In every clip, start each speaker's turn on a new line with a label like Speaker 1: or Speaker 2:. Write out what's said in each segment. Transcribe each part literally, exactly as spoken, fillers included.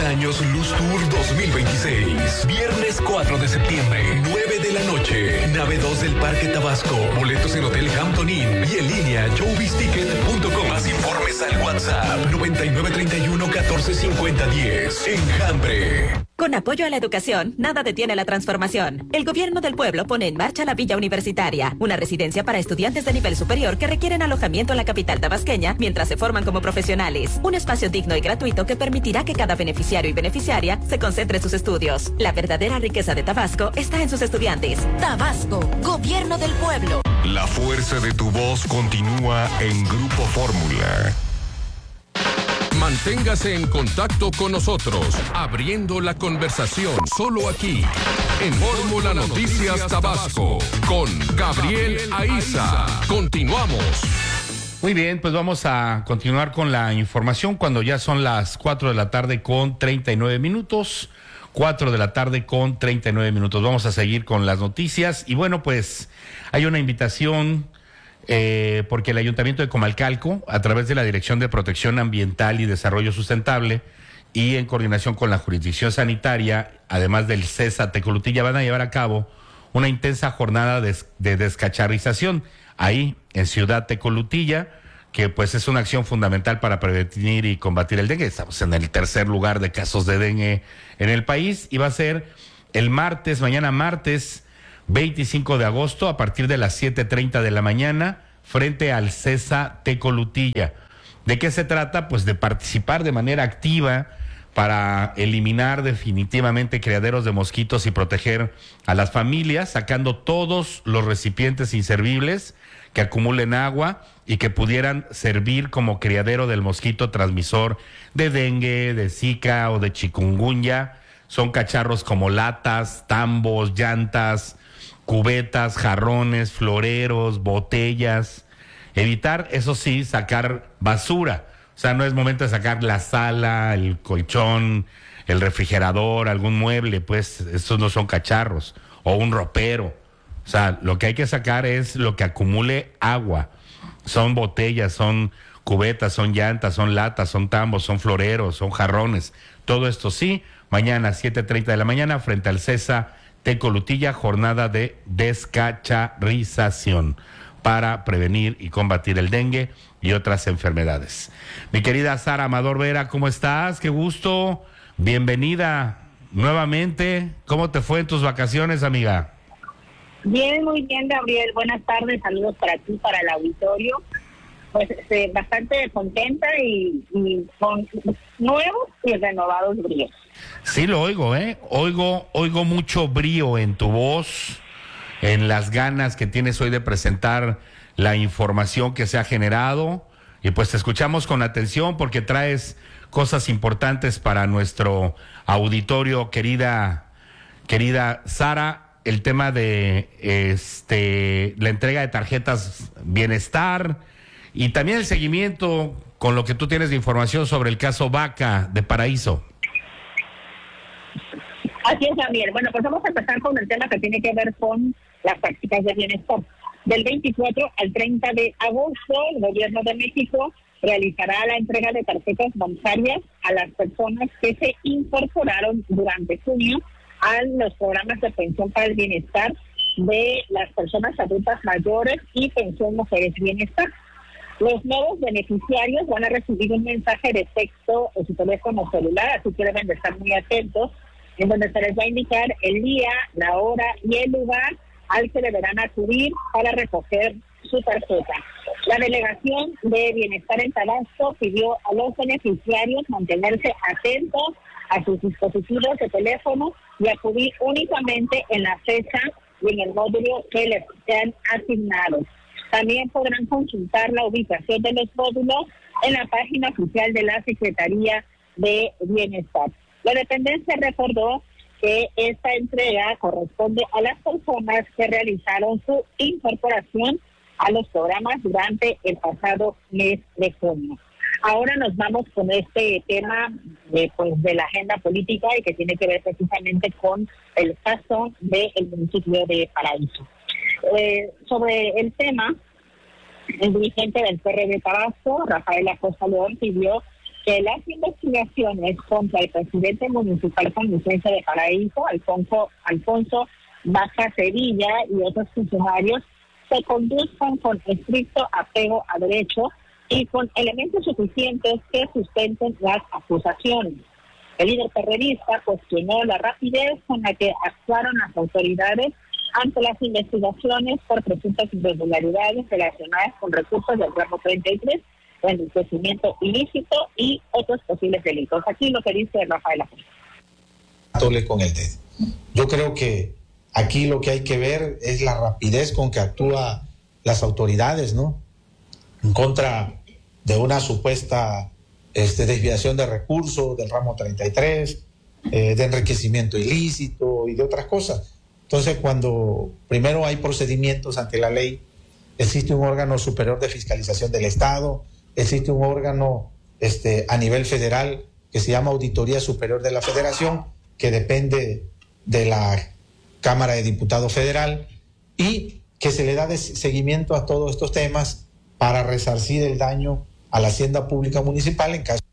Speaker 1: años Luz Tour dos mil veintiséis. Viernes cuatro de septiembre, nueve de la noche. Nave dos del Parque Tabasco. Boletos en Hotel Hampton Inn y en línea showbiz ticket punto com. Más informes al WhatsApp noventa y nueve treinta y uno catorce cincuenta diez. Enjambre.
Speaker 2: Con apoyo a la educación, nada detiene la transformación. El gobierno del pueblo pone en marcha la Villa Universitaria, una residencia para estudiantes de nivel superior que requieren alojamiento en la capital tabasqueña mientras se forman como profesionales. Un espacio digno y gratuito que permitirá que cada beneficiario y beneficiaria se concentre en sus estudios. La verdadera riqueza de Tabasco está en sus estudiantes. Tabasco, gobierno del pueblo.
Speaker 3: La fuerza de tu voz continúa en Grupo Fórmula.
Speaker 4: Manténgase en contacto con nosotros, abriendo la conversación solo aquí, en Fórmula Noticias Tabasco, con Gabriel Aiza. Continuamos.
Speaker 5: Muy bien, pues vamos a continuar con la información cuando ya son las cuatro de la tarde con treinta y nueve minutos. cuatro de la tarde con treinta y nueve minutos. Vamos a seguir con las noticias. Y bueno, pues hay una invitación... Eh, porque el Ayuntamiento de Comalcalco, a través de la Dirección de Protección Ambiental y Desarrollo Sustentable y en coordinación con la jurisdicción sanitaria, además del CESA Tecolutilla, van a llevar a cabo una intensa jornada de, de descacharrización ahí en Ciudad Tecolutilla, que pues es una acción fundamental para prevenir y combatir el dengue. Estamos en el tercer lugar de casos de dengue en el país y va a ser el martes, mañana martes veinticinco de agosto, a partir de las siete treinta de la mañana, frente al CESA Tecolutilla. ¿De qué se trata? Pues de participar de manera activa para eliminar definitivamente criaderos de mosquitos y proteger a las familias, sacando todos los recipientes inservibles que acumulen agua y que pudieran servir como criadero del mosquito transmisor de dengue, de zika o de chikungunya. Son cacharros como latas, tambos, llantas, cubetas, jarrones, floreros, botellas. Evitar, eso sí, sacar basura. O sea, no es momento de sacar la sala, el colchón, el refrigerador, algún mueble, pues estos no son cacharros. O un ropero. O sea, lo que hay que sacar es lo que acumule agua. Son botellas, son cubetas, son llantas, son latas, son tambos, son floreros, son jarrones. Todo esto sí, mañana siete treinta de la mañana, frente al CESA Tecolutilla, jornada de descacharrización para prevenir y combatir el dengue y otras enfermedades. Mi querida Sara Amador Vera, ¿cómo estás? Qué gusto, bienvenida nuevamente. ¿Cómo te fue en tus vacaciones, amiga?
Speaker 6: Bien, muy bien, Gabriel. Buenas tardes, saludos para ti, para el auditorio. Pues este, bastante contenta y, y con nuevos y renovados bríos.
Speaker 5: Sí, lo oigo, ¿eh? Oigo, oigo mucho brío en tu voz, en las ganas que tienes hoy de presentar la información que se ha generado. Y pues te escuchamos con atención porque traes cosas importantes para nuestro auditorio, querida, querida Sara. El tema de este la entrega de tarjetas Bienestar y también el seguimiento con lo que tú tienes de información sobre el caso Vaca de Paraíso.
Speaker 6: Así es, Javier. Bueno, pues vamos a empezar con el tema que tiene que ver con las prácticas de bienestar. Del veinticuatro al treinta de agosto, el Gobierno de México realizará la entrega de tarjetas bancarias a las personas que se incorporaron durante junio a los programas de pensión para el bienestar de las personas adultas mayores y pensión mujeres bienestar. Los nuevos beneficiarios van a recibir un mensaje de texto en su teléfono celular, así que deben de estar muy atentos, en donde se les va a indicar el día, la hora y el lugar al que deberán acudir para recoger su tarjeta. La Delegación de Bienestar en Tabasco pidió a los beneficiarios mantenerse atentos a sus dispositivos de teléfono y acudir únicamente en la fecha y en el módulo que les sean asignados. También podrán consultar la ubicación de los módulos en la página oficial de la Secretaría de Bienestar. La dependencia recordó que esta entrega corresponde a las personas que realizaron su incorporación a los programas durante el pasado mes de junio. Ahora nos vamos con este tema de, pues, de la agenda política y que tiene que ver precisamente con el caso del municipio de Paraíso. Eh, sobre el tema, el dirigente del P R D Tabasco, Rafael Acosta León, pidió que las investigaciones contra el presidente municipal con licencia de Paraíso, Alfonso, Alfonso Baja Sevilla, y otros funcionarios se conduzcan con estricto apego a derecho y con elementos suficientes que sustenten las acusaciones. El líder terrorista cuestionó la rapidez con la que actuaron las autoridades ante las investigaciones por presuntas irregularidades relacionadas con recursos del ramo treinta y tres, enriquecimiento ilícito y otros posibles delitos. Aquí lo que dice Rafael Acosta.
Speaker 7: Con el dedo. Yo creo que aquí lo que hay que ver es la rapidez con que actúan las autoridades, ¿no? En contra de una supuesta este, desviación de recursos del ramo treinta y tres, eh, de enriquecimiento ilícito y de otras cosas. Entonces, cuando primero hay procedimientos ante la ley, existe un órgano superior de fiscalización del Estado, existe un órgano este, a nivel federal que se llama Auditoría Superior de la Federación, que depende de la Cámara de Diputados Federal, y que se le da de seguimiento a todos estos temas para resarcir el daño a la hacienda pública municipal en caso.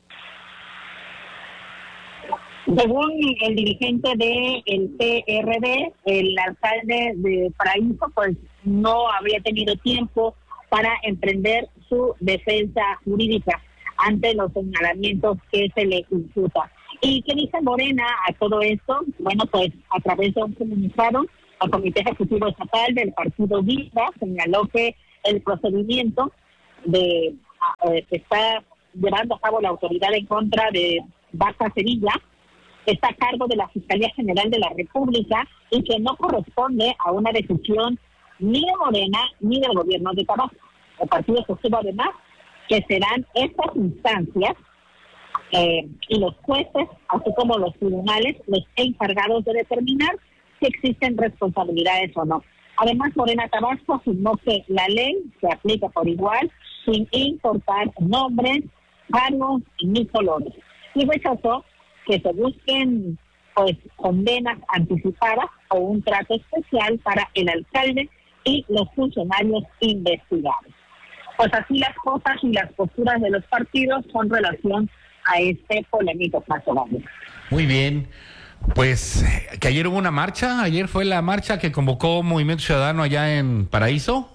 Speaker 6: Según el dirigente del P R D, el alcalde de Paraíso pues no habría tenido tiempo para emprender su defensa jurídica ante los señalamientos que se le imputa. ¿Y qué dice Morena a todo esto? Bueno, pues a través de un comunicado, el Comité Ejecutivo Estatal del Partido Vista señaló que el procedimiento de eh, que está llevando a cabo la autoridad en contra de Baja Sevilla está a cargo de la Fiscalía General de la República y que no corresponde a una decisión ni de Morena ni del gobierno de Tabasco. El partido sostuvo además que serán estas instancias eh, y los jueces, así como los tribunales, los encargados de determinar si existen responsabilidades o no. Además, Morena Tabasco afirmó que la ley se aplica por igual, sin importar nombres, cargos ni colores. Y rechazó que se busquen pues condenas anticipadas o un trato especial para el alcalde y los funcionarios investigados. Pues así las cosas y las posturas de los partidos con relación a este polémico caso.
Speaker 5: Muy bien. Pues que ayer hubo una marcha, ayer fue la marcha que convocó Movimiento Ciudadano allá en Paraíso.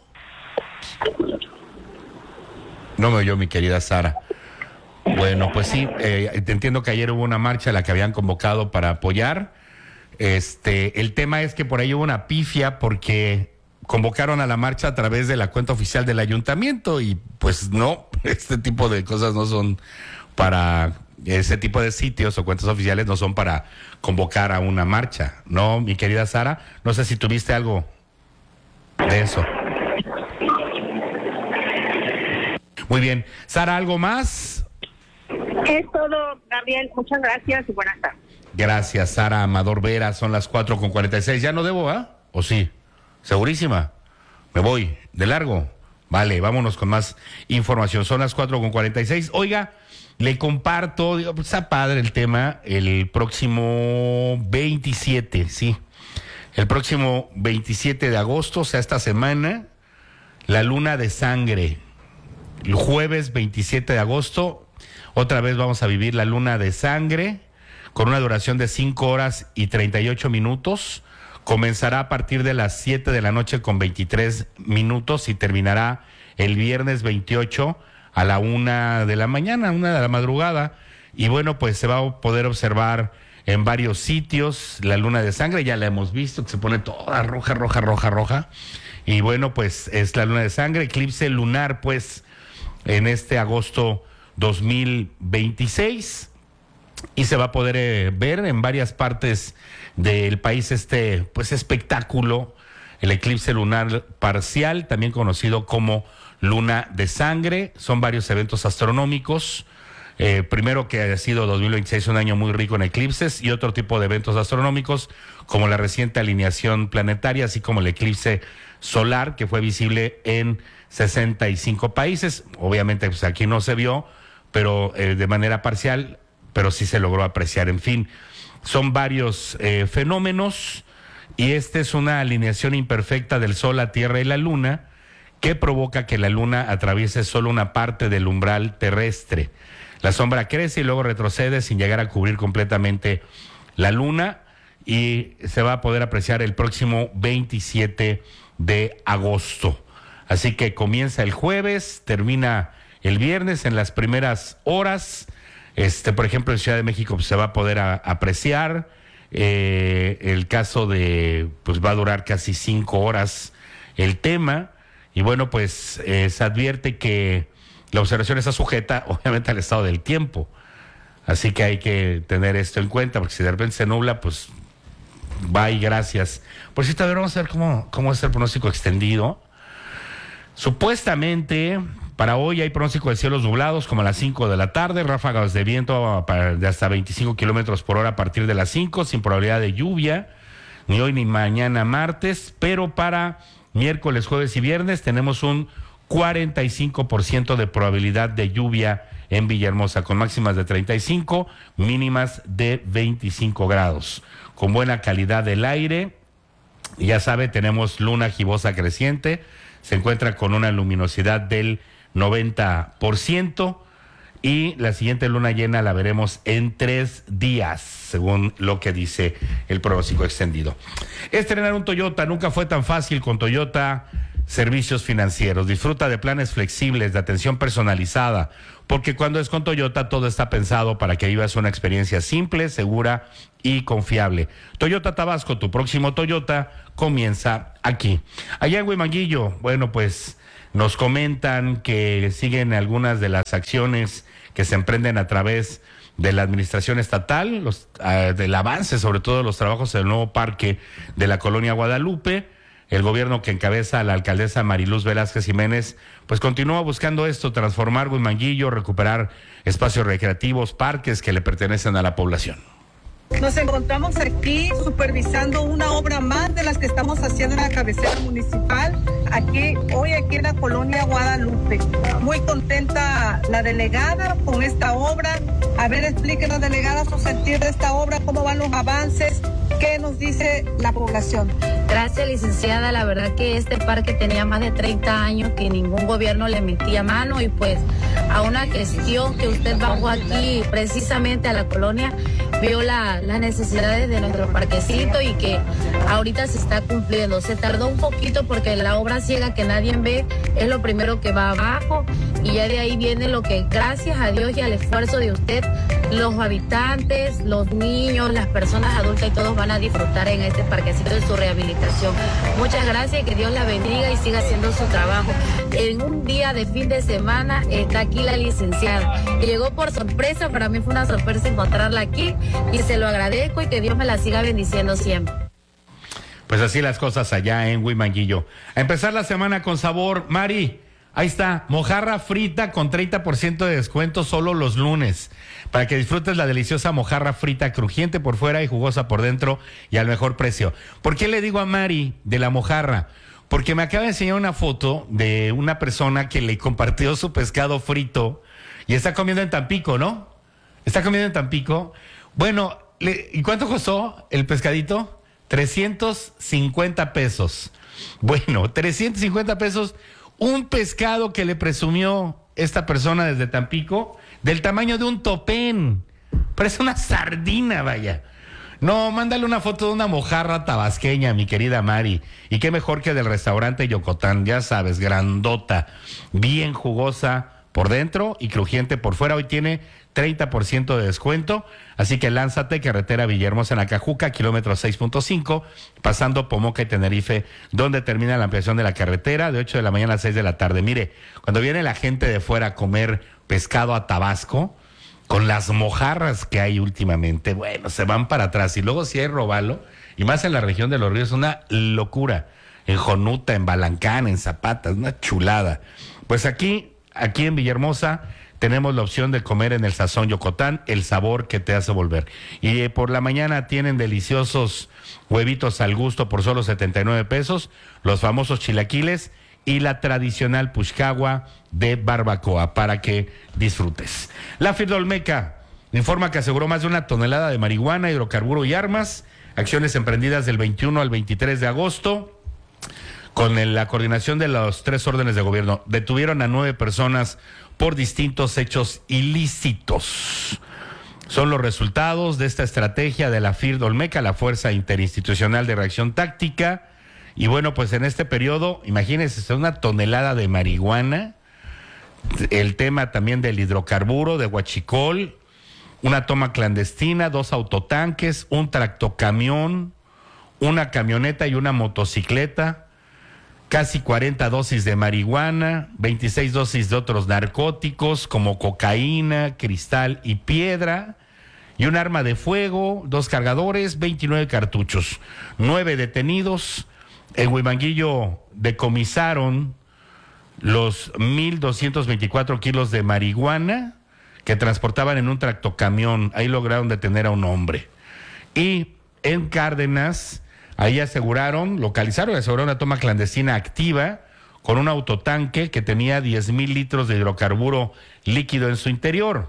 Speaker 5: No me oyó mi querida Sara. Bueno, pues sí, eh, te entiendo que ayer hubo una marcha la que habían convocado para apoyar. Este, el tema es que por ahí hubo una pifia porque convocaron a la marcha a través de la cuenta oficial del ayuntamiento y pues no, este tipo de cosas no son para, ese tipo de sitios o cuentas oficiales no son para convocar a una marcha, ¿no, mi querida Sara? No sé si tuviste algo de eso. Muy bien. Sara, ¿algo más?
Speaker 6: Es todo, Gabriel. Muchas gracias y buenas tardes.
Speaker 5: Gracias, Sara Amador Vera. Son las cuatro con cuarenta y seis. ¿Ya no debo, ah? ¿O sí? ¿Segurísima? Me voy. ¿De largo? Vale, vámonos con más información. Son las cuatro con cuarenta y seis. Oiga, le comparto, digo, pues está padre el tema, el próximo veintisiete, sí. El próximo veintisiete de agosto, o sea, esta semana, la luna de sangre. El jueves veintisiete de agosto, otra vez vamos a vivir la luna de sangre con una duración de cinco horas y treinta y ocho minutos. Comenzará a partir de las siete de la noche con veintitrés minutos y terminará el viernes veintiocho a la una de la mañana, una de la madrugada. Y bueno, pues se va a poder observar en varios sitios la luna de sangre. Ya la hemos visto, que se pone toda roja, roja, roja, roja. Y bueno, pues es la luna de sangre, eclipse lunar, pues, en este agosto dos mil veintiséis, y se va a poder eh, ver en varias partes del país este pues espectáculo, el eclipse lunar parcial, también conocido como luna de sangre. Son varios eventos astronómicos, eh, primero que ha sido dos mil veintiséis un año muy rico en eclipses, y otro tipo de eventos astronómicos como la reciente alineación planetaria, así como el eclipse solar que fue visible en sesenta y cinco países. Obviamente pues aquí no se vio, pero eh, de manera parcial, pero sí se logró apreciar. En fin, son varios eh, fenómenos, y esta es una alineación imperfecta del Sol, la Tierra y la Luna, que provoca que la Luna atraviese solo una parte del umbral terrestre. La sombra crece y luego retrocede sin llegar a cubrir completamente la luna y se va a poder apreciar el próximo veintisiete de agosto. Así que comienza el jueves, termina el viernes en las primeras horas. Este, por ejemplo, en Ciudad de México pues, se va a poder a, apreciar. Eh, el caso de, pues va a durar casi cinco horas el tema. Y bueno, pues eh, se advierte que la observación está sujeta, obviamente, al estado del tiempo. Así que hay que tener esto en cuenta, porque si de repente se nubla, pues va y gracias. Por cierto, a ver, vamos a ver cómo, cómo es el pronóstico extendido. Supuestamente, para hoy hay pronóstico de cielos nublados como a las cinco de la tarde, ráfagas de viento de hasta veinticinco kilómetros por hora a partir de las cinco, sin probabilidad de lluvia, ni hoy ni mañana martes, pero para miércoles, jueves y viernes tenemos un cuarenta y cinco por ciento de probabilidad de lluvia en Villahermosa, con máximas de treinta y cinco, mínimas de veinticinco grados, con buena calidad del aire. Ya sabe, tenemos luna gibosa creciente, se encuentra con una luminosidad del noventa por ciento y la siguiente luna llena la veremos en tres días, según lo que dice el pronóstico extendido. Estrenar un Toyota nunca fue tan fácil con Toyota Servicios Financieros. Disfruta de planes flexibles de atención personalizada, porque cuando es con Toyota todo está pensado para que vivas una experiencia simple, segura y confiable. Toyota Tabasco, tu próximo Toyota comienza aquí. Allá en Huimanguillo, bueno, pues nos comentan que siguen algunas de las acciones que se emprenden a través de la administración estatal, los, uh, del avance sobre todo de los trabajos del nuevo parque de la colonia Guadalupe. El gobierno que encabeza la alcaldesa Mariluz Velázquez Jiménez, pues continúa buscando esto, transformar Huimanguillo, recuperar espacios recreativos, parques que le pertenecen a la población.
Speaker 8: Nos encontramos aquí supervisando una obra más de las que estamos haciendo en la cabecera municipal, aquí, hoy aquí en la colonia Guadalupe. Muy contenta la delegada con esta obra. A ver, explíquenos, delegada, su sentir de esta obra, cómo van los avances, qué nos dice la población.
Speaker 9: Gracias, licenciada. La verdad que este parque tenía más de treinta años que ningún gobierno le metía mano y pues a una gestión que usted bajó aquí precisamente a la colonia, vio la, las necesidades de nuestro parquecito y que ahorita se está cumpliendo. Se tardó un poquito porque la obra ciega que nadie ve es lo primero que va abajo y ya de ahí viene lo que gracias a Dios y al esfuerzo de usted, los habitantes, los niños, las personas adultas y todos van a disfrutar en este parquecito de su rehabilitación. Muchas gracias y que Dios la bendiga y siga haciendo su trabajo. En un día de fin de semana está aquí la licenciada y llegó por sorpresa, para mí fue una sorpresa encontrarla aquí y se lo agradezco y que Dios me la siga bendiciendo siempre.
Speaker 5: Pues así las cosas allá en Huimanguillo. A empezar la semana con sabor, Mari. Ahí está, mojarra frita con treinta por ciento de descuento solo los lunes, para que disfrutes la deliciosa mojarra frita crujiente por fuera y jugosa por dentro y al mejor precio. ¿Por qué le digo a Mari de la mojarra? Porque me acaba de enseñar una foto de una persona que le compartió su pescado frito y está comiendo en Tampico, ¿no? Está comiendo en Tampico. Bueno, le, ¿y cuánto costó el pescadito? trescientos cincuenta pesos. Bueno, trescientos cincuenta pesos. Un pescado que le presumió esta persona desde Tampico, del tamaño de un topén. Parece una sardina, vaya. No, mándale una foto de una mojarra tabasqueña, mi querida Mari. Y qué mejor que del restaurante Yocotán, ya sabes, grandota, bien jugosa por dentro y crujiente por fuera. Hoy tiene treinta por ciento de descuento, así que lánzate, carretera Villahermosa en Acajuca, kilómetro seis punto cinco, pasando Pomoca y Tenerife, donde termina la ampliación de la carretera, de ocho de la mañana a seis de la tarde. Mire, cuando viene la gente de fuera a comer pescado a Tabasco, con las mojarras que hay últimamente, bueno, se van para atrás, y luego si hay robalo, y más en la región de Los Ríos, una locura, en Jonuta, en Balancán, en Zapata, una chulada. Pues aquí, aquí en Villahermosa, tenemos la opción de comer en el Sazón Yocotán, el sabor que te hace volver. Y eh, por la mañana tienen deliciosos huevitos al gusto por solo setenta y nueve pesos, los famosos chilaquiles y la tradicional puxcagua de barbacoa para que disfrutes. La Firdolmeca informa que aseguró más de una tonelada de marihuana, hidrocarburo y armas, acciones emprendidas del veintiuno al veintitrés de agosto. Con el, la coordinación de los tres órdenes de gobierno, detuvieron a nueve personas por distintos hechos ilícitos. Son los resultados de esta estrategia de la FIRD Olmeca, la Fuerza Interinstitucional de Reacción Táctica. Y bueno, pues en este periodo, imagínense, una tonelada de marihuana, el tema también del hidrocarburo, de huachicol, una toma clandestina, dos autotanques, un tractocamión, una camioneta y una motocicleta, casi cuarenta dosis de marihuana, veintiséis dosis de otros narcóticos como cocaína, cristal y piedra, y un arma de fuego, dos cargadores, veintinueve cartuchos, nueve detenidos. En Huimanguillo decomisaron los mil doscientos veinticuatro kilos de marihuana que transportaban en un tractocamión. Ahí lograron detener a un hombre. Y en Cárdenas, ahí aseguraron, localizaron y aseguraron una toma clandestina activa con un autotanque que tenía diez mil litros de hidrocarburo líquido en su interior.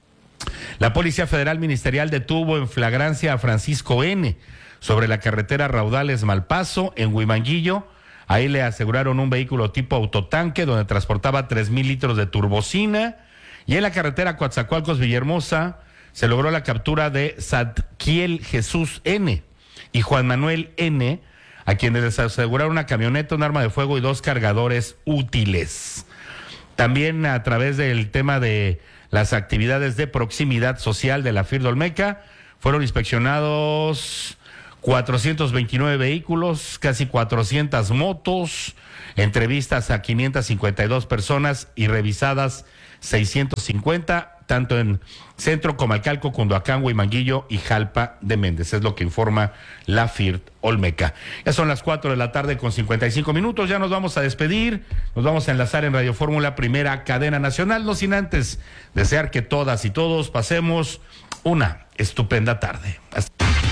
Speaker 5: La Policía Federal Ministerial detuvo en flagrancia a Francisco N. sobre la carretera Raudales-Malpaso, en Huimanguillo. Ahí le aseguraron un vehículo tipo autotanque donde transportaba tres mil litros de turbocina. Y en la carretera Coatzacoalcos-Villahermosa se logró la captura de Zadkiel Jesús N. y Juan Manuel N., a quienes les aseguraron una camioneta, un arma de fuego y dos cargadores útiles. También a través del tema de las actividades de proximidad social de la FIRD Olmeca, fueron inspeccionados cuatrocientos veintinueve vehículos, casi cuatrocientas motos, entrevistas a quinientas cincuenta y dos personas y revisadas seiscientos cincuenta, tanto en Centro, Comalcalco, Cunduacán, Huimanguillo y Jalpa de Méndez. Es lo que informa la FIRD Olmeca. Ya son las cuatro de la tarde con cincuenta y cinco minutos. Ya nos vamos a despedir. Nos vamos a enlazar en Radio Fórmula, primera cadena nacional. No sin antes desear que todas y todos pasemos una estupenda tarde. Hasta...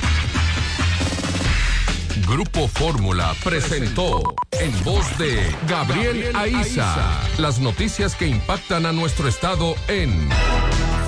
Speaker 4: Grupo Fórmula presentó en voz de Gabriel Aiza las noticias que impactan a nuestro estado en